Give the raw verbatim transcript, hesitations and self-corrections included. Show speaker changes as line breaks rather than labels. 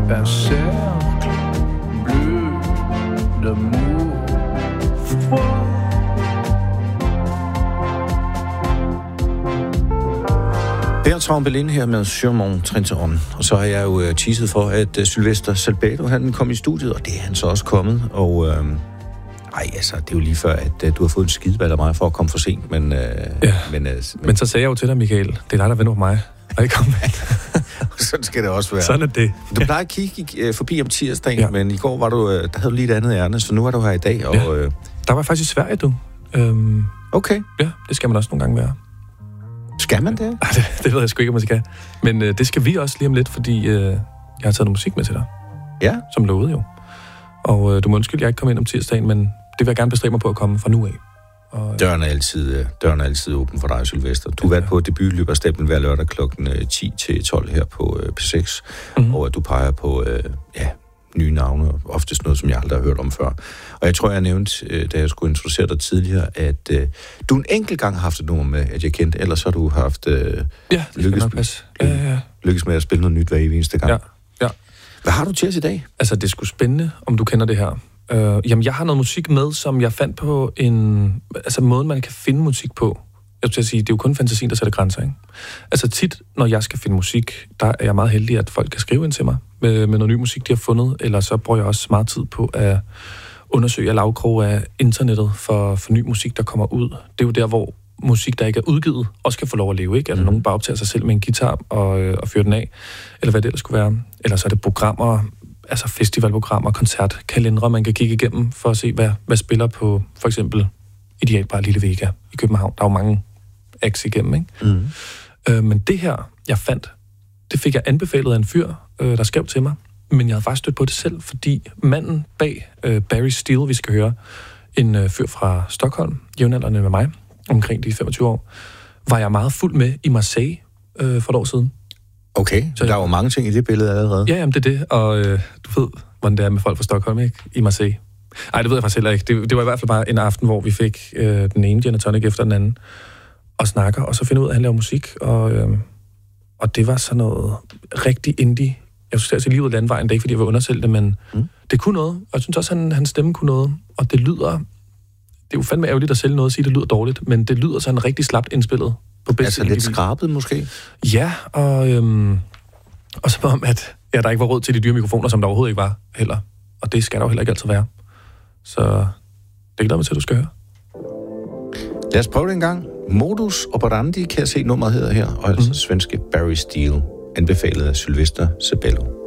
un cercle bleu d'amour froid.
Bertrand Belin her med Surmont Trinteron. Og så har jeg jo uh, teaset for, at uh, Sylvester Salbato, han kom i studiet, og det er han så også kommet. Og uh, ej, altså, det er jo lige før, at uh, du har fået en skideball af mig for at komme for sent, men... Uh,
ja,
men, uh,
men så sagde jeg jo til dig, Michael, det er dig, der vender på mig, og ikke omvendt.
Sådan skal det også være.
Sådan er det.
Du plejer at kigge uh, forbi om tirsdagen, ja. Men i går var du, uh, der havde du lige et andet ærne, så nu er du her i dag. Og,
ja.
uh,
der var faktisk i Sverige, du. Øhm,
okay.
Ja, det skal man også nogle gange være.
Skal man det?
Ej, det, det ved jeg sgu ikke, om man skal. Men øh, det skal vi også lige om lidt, fordi øh, jeg har taget noget musik med til dig.
Ja.
Som lovet jo. Og øh, du må undskylde, jeg ikke kom ind om tirsdagen, men det vil jeg gerne bestræbe mig på at komme fra nu af. Og, øh,
døren, er altid, døren er altid åben for dig, Sylvester. Du har været på debutløberstemmen hver lørdag klokken ti til tolv her på øh, P seks, mm-hmm. og du peger på øh, ja, nye navne, oftest noget, som jeg aldrig har hørt om før. Og jeg tror, jeg nævnte, øh, da jeg skulle introducere dig tidligere, at øh, du en enkelt gang har haft et nummer med, at jeg kendte, ellers har du haft øh,
ja,
lykkes,
ja, ja, ja.
lykkes med at spille noget nyt hver eneste gang.
Ja, ja.
Hvad har du til os i dag?
Altså, det er sgu spændende, om du kender det her. Uh, jamen, jeg har noget musik med, som jeg fandt på en... Altså, måden, man kan finde musik på. Jeg vil sige, det er jo kun fantasien, der sætter grænser, ikke? Altså, tit, når jeg skal finde musik, der er jeg meget heldig, at folk kan skrive ind til mig med, med noget ny musik, de har fundet, eller så bruger jeg også meget tid på at undersøge lavkrog af internettet for, for ny musik, der kommer ud. Det er jo der, hvor musik, der ikke er udgivet, også kan få lov at leve, ikke? Altså, mm. nogen bare optager sig selv med en guitar og, øh, og fyrer den af, eller hvad det ellers skulle være. Eller så er det programmer, altså festivalprogrammer, koncertkalendere, man kan kigge igennem for at se, hvad, hvad spiller på for eksempel Idealbar Lille Vega i København. Der er jo mange acts igennem, ikke? Mm. Øh, men det her, jeg fandt, det fik jeg anbefalet af en fyr, øh, der skrev til mig, men jeg havde faktisk stødt på det selv, fordi manden bag øh, Barry Steele, vi skal høre, en øh, fyr fra Stockholm, jævnaldrende med mig, omkring de femogtyve år, var jeg meget fuld med i Marseille øh, for et år siden.
Okay, så der er jo mange ting i det billede allerede.
Ja, jamen det er det, og øh, du ved, hvordan det er med folk fra Stockholm, ikke? I Marseille. Nej, det ved jeg faktisk heller ikke. Det, det var i hvert fald bare en aften, hvor vi fik øh, den ene gin and tonic efter den anden, og snakker, og så finder ud af, at han laver musik, og, øh, og det var sådan noget rigtig indie. Jeg synes, at livet af landvejen, det er ikke, fordi jeg vil undersælge det, men mm. det kunne noget, og jeg synes også, at han, hans stemme kunne noget, og det lyder, det er jo fandme ærgerligt at sælge noget og sige, at det lyder dårligt, men det lyder sådan rigtig slapt indspillet. På
altså lidt skrabet måske?
Ja, og, øhm, og så om, at ja, der ikke var råd til de dyre mikrofoner, som der overhovedet ikke var heller. Og det skal der jo heller ikke altid være. Så det glæder mig til, at du skal høre.
Lad os prøve det en gang. Modus operandi kan jeg se nummeret hedder her, og altså mm. svenske Barry Steele, anbefalet af Sylvester Sabello.